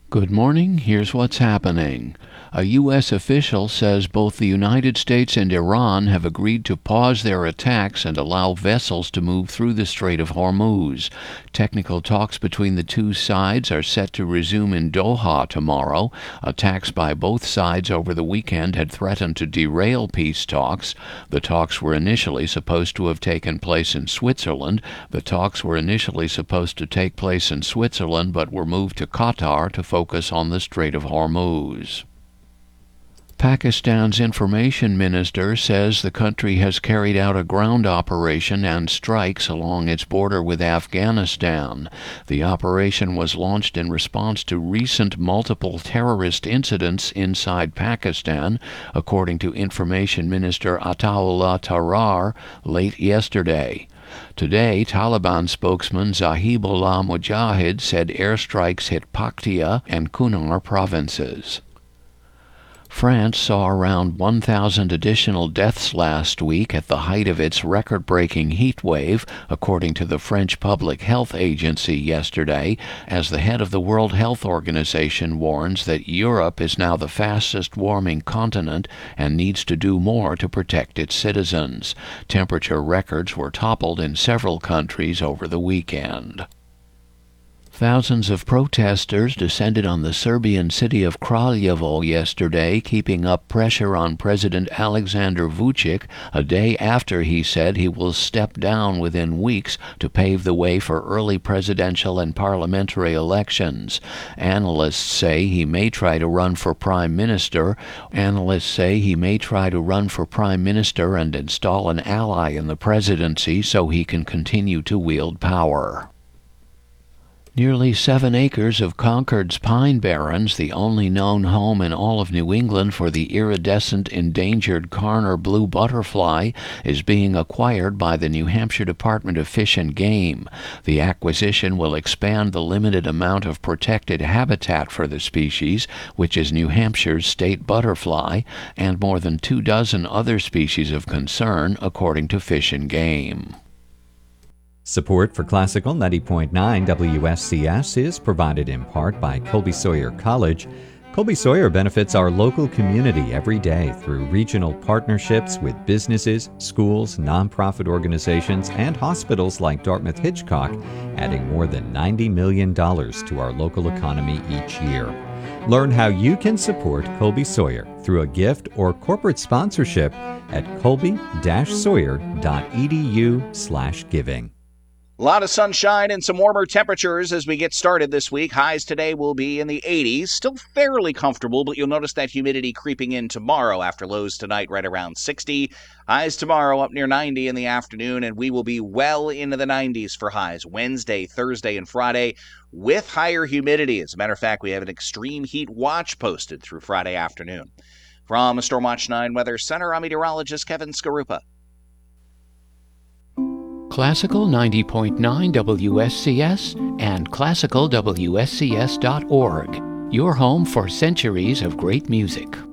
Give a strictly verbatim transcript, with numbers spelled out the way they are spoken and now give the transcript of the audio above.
Good morning. Here's what's happening. A U S official says both the United States and Iran have agreed to pause their attacks and allow vessels to move through the Strait of Hormuz. Technical talks between the two sides are set to resume in Doha tomorrow. Attacks by both sides over the weekend had threatened to derail peace talks. The talks were initially supposed to have taken place in Switzerland. The talks were initially supposed to take place in Switzerland but were moved to Qatar to focus on the Strait of Hormuz. Pakistan's information minister says the country has carried out a ground operation and strikes along its border with Afghanistan. The operation was launched in response to recent multiple terrorist incidents inside Pakistan, according to Information Minister Ataullah Tarar late yesterday. Today, Taliban spokesman Zahibullah Mujahid said airstrikes hit Paktia and Kunar provinces. France saw around one thousand additional deaths last week at the height of its record-breaking heat wave, according to the French Public Health Agency yesterday, as the head of the World Health Organization warns that Europe is now the fastest-warming continent and needs to do more to protect its citizens. Temperature records were toppled in several countries over the weekend. Thousands of protesters descended on the Serbian city of Kraljevo yesterday, keeping up pressure on President Alexander Vučić a day after he said he will step down within weeks to pave the way for early presidential and parliamentary elections. Analysts say he may try to run for prime minister. Analysts say he may try to run for prime minister and install an ally in the presidency so he can continue to wield power. Nearly seven acres of Concord's Pine Barrens, the only known home in all of New England for the iridescent endangered Karner blue butterfly, is being acquired by the New Hampshire Department of Fish and Game. The acquisition will expand the limited amount of protected habitat for the species, which is New Hampshire's state butterfly, and more than two dozen other species of concern, according to Fish and Game. Support for Classical ninety point nine W S C S is provided in part by Colby Sawyer College. Colby Sawyer benefits our local community every day through regional partnerships with businesses, schools, nonprofit organizations, and hospitals like Dartmouth Hitchcock, adding more than ninety million dollars to our local economy each year. Learn how you can support Colby Sawyer through a gift or corporate sponsorship at colby dash sawyer dot e d u slash giving. A lot of sunshine and some warmer temperatures as we get started this week. Highs today will be in the eighties. Still fairly comfortable, but you'll notice that humidity creeping in tomorrow after lows tonight right around sixty. Highs tomorrow up near ninety in the afternoon, and we will be well into the nineties for highs Wednesday, Thursday, and Friday with higher humidity. As a matter of fact, we have an extreme heat watch posted through Friday afternoon. From Stormwatch nine Weather Center, I'm meteorologist Kevin Skarupa. Classical ninety point nine W S C S and classical W S C S dot org, your home for centuries of great music.